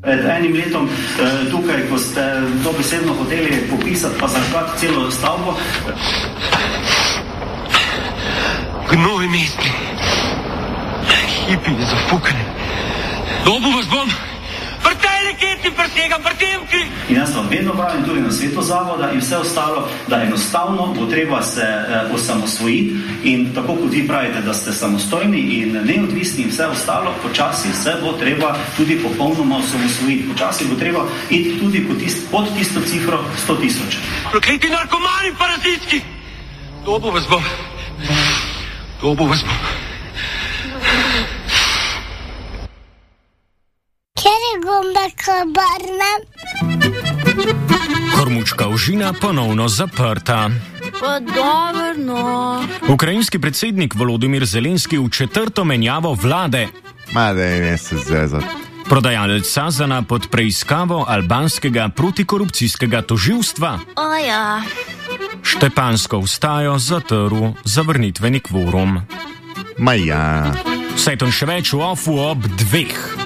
Pred enim letom tukaj, ko ste dobesedno hoteli popisati pa zaklad celo stavbo. Gnoj mestni. Hipi je zafukane. Dobu vas bom. Vrtaj reketi, presegam, vrtemki. In jaz vam vedno pravim tudi na svetu zavoda in vse ostalo, da enostavno bo treba se osamosvojiti in tako kot vi pravite, da ste samostojni in neodvisni in vse ostalo, počasi se bo treba tudi popolnoma osamosvojiti. Počasi bo treba iti tudi pod tisto cifro 100.000. Prokleti narkomani parazitski. Dobu vas bom. Dobu vas bom. Hormučka ožina ponovno zaprta. Pa dobro. Ukrajinski predsednik Volodymyr Zelenski v četrto menjavo vlade. Ne se zezati. Prodajalec Sazana pod preiskavo albanskega protikorupcijskega tožilstva. Oja. Štepansko vstajo zatrl zavrnitveni kvorum. Maja. Vse to in še več v Ofu ob 2.